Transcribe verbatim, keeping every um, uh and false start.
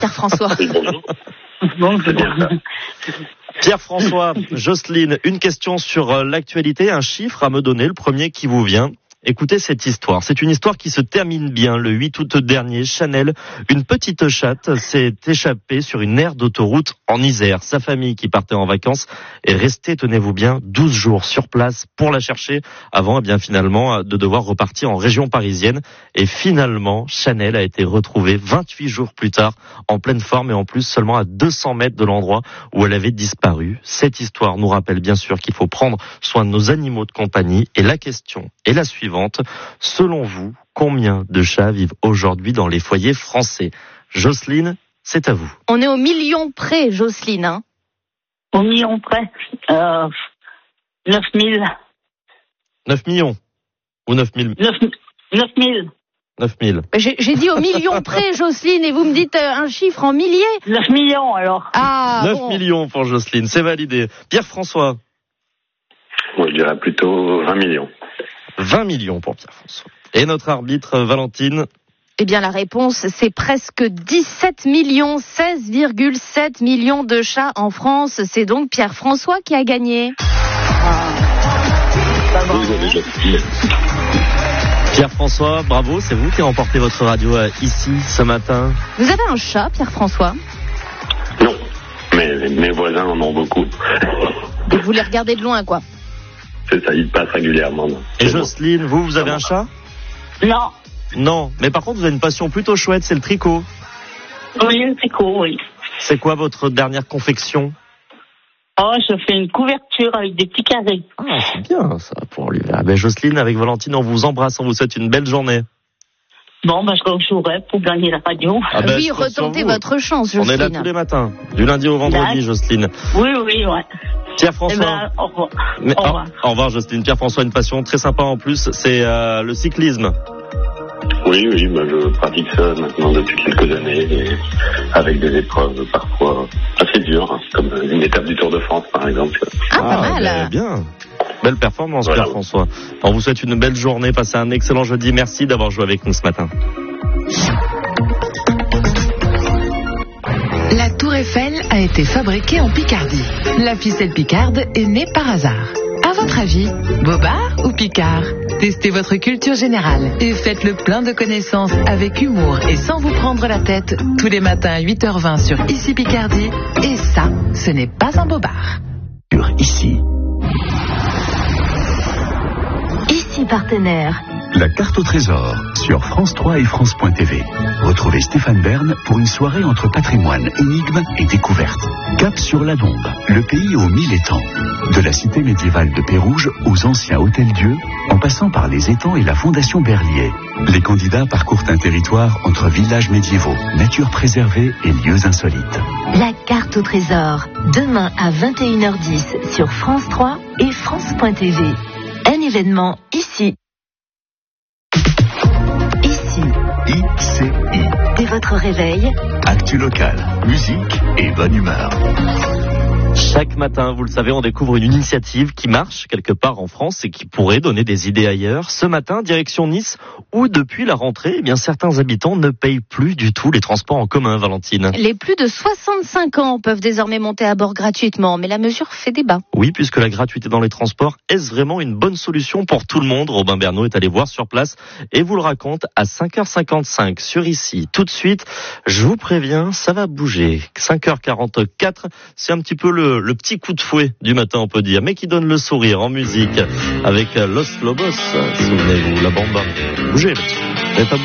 Pierre-François. Oui, bonjour. Bon, C'est bien ça. Pierre-François, Jocelyne, une question sur l'actualité, un chiffre à me donner, le premier qui vous vient. Écoutez cette histoire. C'est une histoire qui se termine bien. Le huit août dernier, Chanel, une petite chatte, s'est échappée sur une aire d'autoroute en Isère. Sa famille, qui partait en vacances, est restée, tenez-vous bien, douze jours sur place pour la chercher avant, eh bien, finalement, de devoir repartir en région parisienne. Et finalement, Chanel a été retrouvée vingt-huit jours plus tard, en pleine forme et en plus seulement à deux cents mètres de l'endroit où elle avait disparu. Cette histoire nous rappelle bien sûr qu'il faut prendre soin de nos animaux de compagnie. Et la question est la suivante. Selon vous, combien de chats vivent aujourd'hui dans les foyers français? Jocelyne, c'est à vous. On est au million près, Jocelyne. Hein au million près. Euh, neuf mille. neuf millions ou neuf mille? neuf mille. neuf mille. J'ai, j'ai dit au million près, Jocelyne, et vous me dites un chiffre en milliers? neuf millions, alors. Ah, neuf bon. millions pour Jocelyne, c'est validé. Pierre-François? Moi, je dirais plutôt vingt millions. vingt millions pour Pierre-François. Et notre arbitre, Valentine? Eh bien, la réponse, c'est presque dix-sept millions, seize virgule sept millions de chats en France. C'est donc Pierre-François qui a gagné. Vous avez Jocelyne. Pierre-François, bravo, c'est vous qui remportez votre radio euh, ici ce matin. Vous avez un chat, Pierre-François? Non, mais mes voisins en ont beaucoup. Et vous les regardez de loin, quoi. C'est ça, ils passent régulièrement. non. Et C'est bon. Jocelyne, vous, vous avez un chat? Non. Non, mais par contre, vous avez une passion plutôt chouette, c'est le tricot. Oui, le tricot, oui. C'est quoi votre dernière confection? Oh, je fais une couverture avec des petits carrés. Ah, c'est bien ça pour lui. Ah ben Jocelyne, avec Valentine, on vous embrasse, on vous souhaite une belle journée. Bon, ben, je rejouerai pour gagner la radio. Ah ben, oui, je compte sur retentez vous. votre chance, On est Jocelyne. là tous les matins, du lundi au vendredi, Là. Jocelyne. Oui, oui, ouais. Eh Pierre-François. ben, au revoir. Mais- Au revoir. au revoir Jocelyne. Pierre-François, une passion très sympa en plus, c'est euh, le cyclisme. Oui, oui, bah, je pratique ça maintenant depuis quelques années, et avec des épreuves parfois assez dures, hein, comme une étape du Tour de France, par exemple. Ah, pas mal. ben, bien. Belle performance, Voilà. Pierre-François. On vous souhaite une belle journée, passez un excellent jeudi. Merci d'avoir joué avec nous ce matin. La Tour Eiffel a été fabriquée en Picardie. La ficelle picarde est née par hasard. À votre avis, Bobard ou Picard? Testez votre culture générale et faites le plein de connaissances avec humour et sans vous prendre la tête tous les matins à huit heures vingt sur Ici Picardie. Et ça, ce n'est pas un bobard. Sur Ici. Ici partenaire. La carte au trésor sur France trois et France point T V. Retrouvez Stéphane Bern pour une soirée entre patrimoine, énigmes et découvertes. Cap sur la Dombe, le pays aux mille étangs. De la cité médiévale de Pérouge aux anciens hôtels-dieux, en passant par les étangs et la fondation Berlier. Les candidats parcourent un territoire entre villages médiévaux, nature préservée et lieux insolites. La carte au trésor. Demain à vingt et une heures dix sur France trois et France point T V. Un événement ici. Ici. I C I. Dès votre réveil, Actu local, musique et bonne humeur. Chaque matin, vous le savez, on découvre une initiative qui marche quelque part en France et qui pourrait donner des idées ailleurs. Ce matin, direction Nice, où depuis la rentrée, eh bien, certains habitants ne payent plus du tout les transports en commun, Valentine. Les plus de soixante-cinq ans peuvent désormais monter à bord gratuitement, mais la mesure fait débat. Oui, puisque la gratuité dans les transports, est-ce vraiment une bonne solution pour tout le monde? Robin Bernot est allé voir sur place et vous le raconte à cinq heures cinquante-cinq sur Ici. Tout de suite, je vous préviens, ça va bouger. cinq heures quarante-quatre, c'est un petit peu le, le petit coup de fouet du matin, on peut dire, mais qui donne le sourire en musique avec Los Lobos. Souvenez-vous, la bamba. Bougez, là-dessus.